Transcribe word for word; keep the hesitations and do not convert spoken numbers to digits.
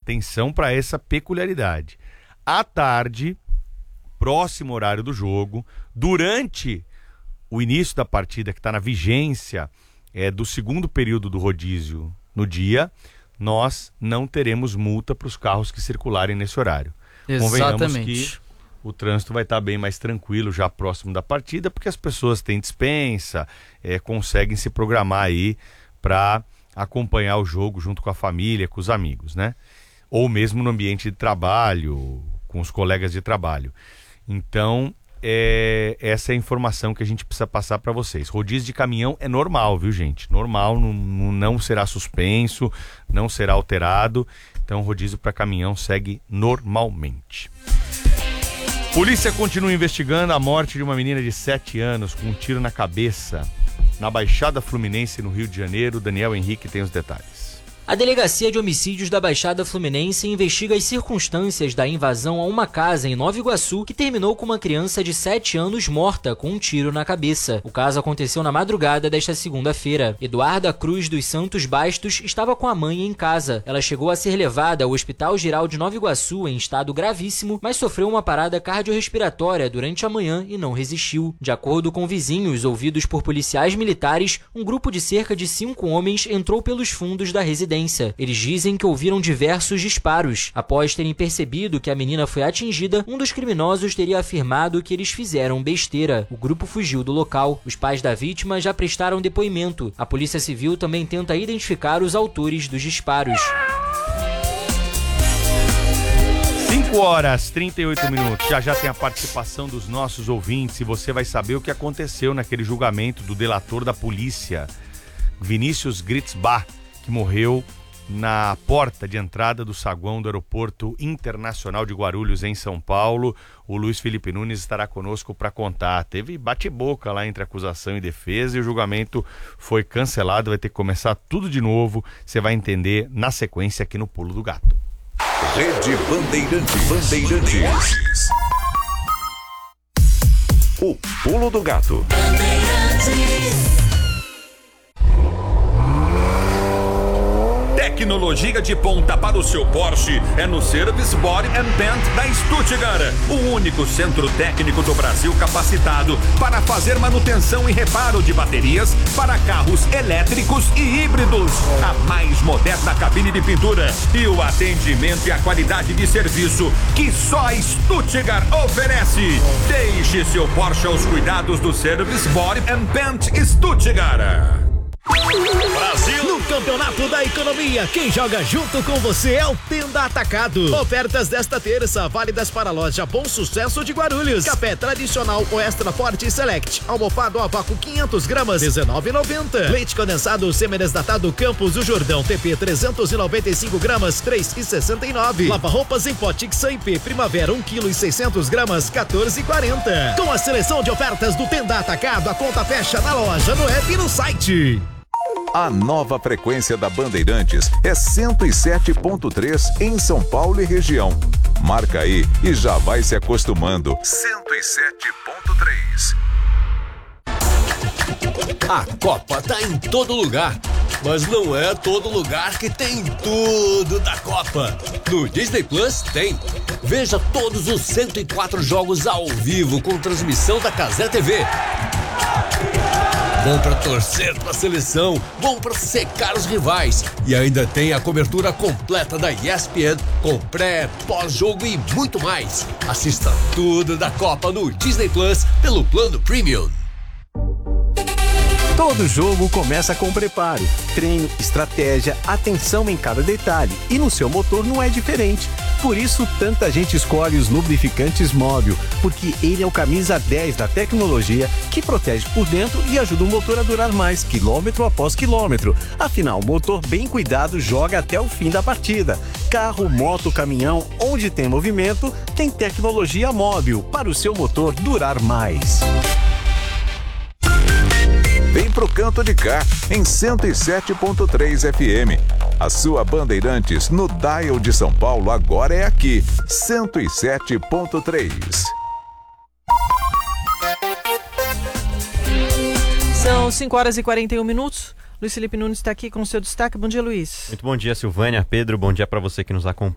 Atenção para essa peculiaridade. À tarde, próximo horário do jogo, durante o início da partida, que está na vigência é, do segundo período do rodízio no dia, nós não teremos multa para os carros que circularem nesse horário. Exatamente. Convenhamos que o trânsito vai estar bem mais tranquilo já próximo da partida, porque as pessoas têm dispensa, é, conseguem se programar aí para acompanhar o jogo junto com a família, com os amigos, né? Ou mesmo no ambiente de trabalho, com os colegas de trabalho. Então, é, essa é a informação que a gente precisa passar para vocês. Rodízio de caminhão é normal, viu, gente? Normal, não, não será suspenso, não será alterado. Então, o rodízio para caminhão segue normalmente. Polícia continua investigando a morte de uma menina de sete anos com um tiro na cabeça na Baixada Fluminense, no Rio de Janeiro. Daniel Henrique tem os detalhes. A Delegacia de Homicídios da Baixada Fluminense investiga as circunstâncias da invasão a uma casa em Nova Iguaçu que terminou com uma criança de sete anos morta com um tiro na cabeça. O caso aconteceu na madrugada desta segunda-feira. Eduarda Cruz dos Santos Bastos estava com a mãe em casa. Ela chegou a ser levada ao Hospital Geral de Nova Iguaçu em estado gravíssimo, mas sofreu uma parada cardiorrespiratória durante a manhã e não resistiu. De acordo com vizinhos ouvidos por policiais militares, um grupo de cerca de cinco homens entrou pelos fundos da residência. Eles dizem que ouviram diversos disparos. Após terem percebido que a menina foi atingida, um dos criminosos teria afirmado que eles fizeram besteira. O grupo fugiu do local. Os pais da vítima já prestaram depoimento. A Polícia Civil também tenta identificar os autores dos disparos. cinco horas e trinta e oito minutos. Já já tem a participação dos nossos ouvintes e você vai saber o que aconteceu naquele julgamento do delator da polícia, Vinícius Gritzbach, que morreu na porta de entrada do saguão do Aeroporto Internacional de Guarulhos, em São Paulo. O Luiz Felipe Nunes estará conosco para contar. Teve bate-boca lá entre acusação e defesa e o julgamento foi cancelado. Vai ter que começar tudo de novo. Você vai entender na sequência aqui no Pulo do Gato. Rede Bandeirantes. Bandeirantes. O Pulo do Gato. Tecnologia de ponta para o seu Porsche é no Service Body and Paint da Stuttgart, o único centro técnico do Brasil capacitado para fazer manutenção e reparo de baterias para carros elétricos e híbridos. A mais moderna cabine de pintura e o atendimento e a qualidade de serviço que só a Stuttgart oferece. Deixe seu Porsche aos cuidados do Service Body and Paint Stuttgart. Brasil! No Campeonato da Economia, quem joga junto com você é o Tenda Atacado. Ofertas desta terça, válidas para a loja Bom Sucesso de Guarulhos. Café tradicional ou extra forte Select. Almofado a vácuo quinhentos gramas, dezenove reais e noventa centavos. Leite condensado semi-desnatado Campos do Jordão T P trezentos e noventa e cinco gramas, três reais e sessenta e nove centavos. Lava roupas em pote X I P Primavera um quilo e seiscentos gramas, quatorze reais e quarenta centavos. Com a seleção de ofertas do Tenda Atacado, a conta fecha na loja, no app e no site. A nova frequência da Bandeirantes é cento e sete ponto três em São Paulo e região. Marca aí e já vai se acostumando. cento e sete ponto três. A Copa tá em todo lugar, mas não é todo lugar que tem tudo da Copa. No Disney Plus tem. Veja todos os cento e quatro jogos ao vivo com transmissão da Cazé T V. Bom pra torcer pra seleção, bom pra secar os rivais. E ainda tem a cobertura completa da E S P N, com pré, pós-jogo e muito mais. Assista tudo da Copa no Disney Plus pelo plano Premium. Todo jogo começa com preparo, treino, estratégia, atenção em cada detalhe. E no seu motor não é diferente. Por isso, tanta gente escolhe os lubrificantes Móbil, porque ele é o camisa dez da tecnologia que protege por dentro e ajuda o motor a durar mais, quilômetro após quilômetro. Afinal, o motor bem cuidado joga até o fim da partida. Carro, moto, caminhão, onde tem movimento, tem tecnologia Móbil para o seu motor durar mais. Vem pro canto de cá, em cento e sete ponto três F M. A sua Bandeirantes no dial de São Paulo agora é aqui, cento e sete ponto três. São cinco horas e quarenta e um minutos. Luiz Felipe Nunes está aqui com o seu destaque. Bom dia, Luiz. Muito bom dia, Silvânia, Pedro. Bom dia para você que nos acompanha.